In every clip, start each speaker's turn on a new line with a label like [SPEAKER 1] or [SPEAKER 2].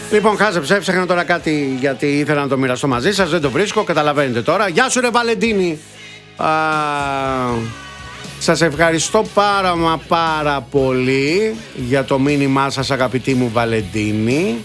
[SPEAKER 1] Λοιπόν, χάζεψε, έψαχνα τώρα κάτι γιατί ήθελα να το μοιραστώ μαζί σας. Δεν το βρίσκω, καταλαβαίνετε τώρα. Γεια σου ρε Βαλεντίνη. Σας ευχαριστώ πάρα πολύ για το μήνυμά σας, αγαπητή μου Βαλεντίνη.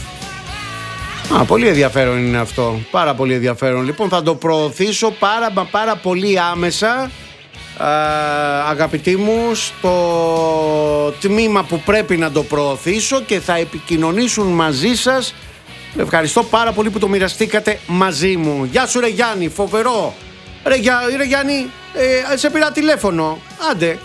[SPEAKER 1] Πολύ ενδιαφέρον είναι αυτό. Πάρα πολύ ενδιαφέρον. Λοιπόν, θα το προωθήσω πάρα πολύ άμεσα, αγαπητοί μου, στο τμήμα που πρέπει να το προωθήσω και θα επικοινωνήσουν μαζί σας. Ευχαριστώ πάρα πολύ που το μοιραστήκατε μαζί μου. Γεια σου ρε Γιάννη, φοβερό. Ρε Γιάννη, σε πήρα τηλέφωνο. Άντε,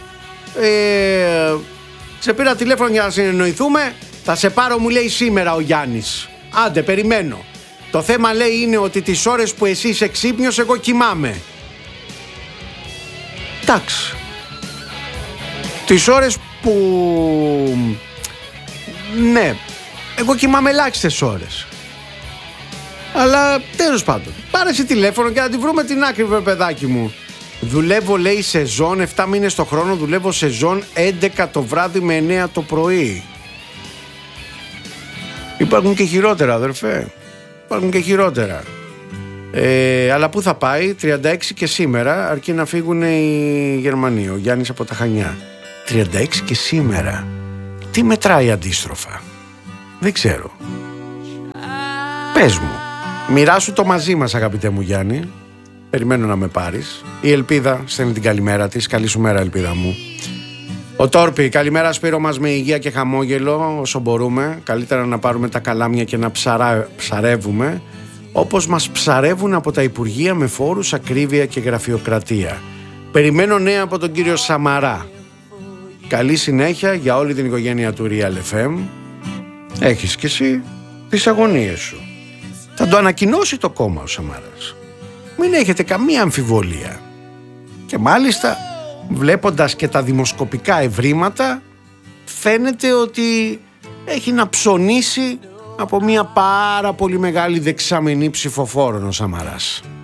[SPEAKER 1] σε πήρα τηλέφωνο για να συνεννοηθούμε. Θα σε πάρω, μου λέει, σήμερα ο Γιάννης. Άντε, περιμένω. Το θέμα, λέει, είναι ότι τις ώρες που εσύ είσαι ξύπνιος, εγώ κοιμάμαι. Εντάξει. Τις ώρες που... Ναι, εγώ κοιμάμαι ελάχιστες ώρες. Αλλά τέλος πάντων, πάρε εσύ τηλέφωνο και να τη βρούμε την άκρη, παιδάκι μου. Δουλεύω, λέει, σεζόν 7 μήνες το χρόνο. Δουλεύω σεζόν 11 το βράδυ με 9 το πρωί. Υπάρχουν και χειρότερα, αδερφέ. Υπάρχουν και χειρότερα. Αλλά πού θα πάει? 36 και σήμερα, αρκεί να φύγουν οι Γερμανοί. Ο Γιάννης από τα Χανιά. 36 και σήμερα. Τι μετράει αντίστροφα? Δεν ξέρω. Πες μου. Μοιράσου το μαζί μας, αγαπητέ μου Γιάννη. Περιμένω να με πάρεις. Η Ελπίδα στέλνει την καλημέρα της. Καλή σου μέρα, Ελπίδα μου. Ο Τόρπι, καλημέρα Σπύρο μας, με υγεία και χαμόγελο όσο μπορούμε. Καλύτερα να πάρουμε τα καλάμια και να ψαρεύουμε όπως μας ψαρεύουν από τα Υπουργεία με φόρους, ακρίβεια και γραφειοκρατία. Περιμένω νέα από τον κύριο Σαμαρά. Καλή συνέχεια για όλη την οικογένεια του Real FM. Έχεις κι εσύ τις αγωνίες σου. Θα το ανακοινώσει το κόμμα ο Σαμαράς. Μην έχετε καμία αμφιβολία. Και μάλιστα, βλέποντας και τα δημοσκοπικά ευρήματα, φαίνεται ότι έχει να ψωνίσει από μια πάρα πολύ μεγάλη δεξαμενή ψηφοφόρων ο Σαμαράς.